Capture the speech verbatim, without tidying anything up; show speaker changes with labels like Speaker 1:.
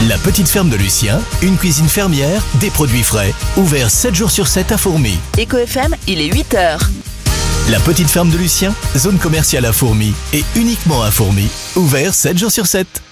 Speaker 1: La petite ferme de Lucien, une cuisine fermière, des produits frais, ouvert sept jours sur sept à Fourmies.
Speaker 2: Éco F M, il est huit heures.
Speaker 1: La petite ferme de Lucien, zone commerciale à Fourmies et uniquement à Fourmies, ouvert sept jours sur sept.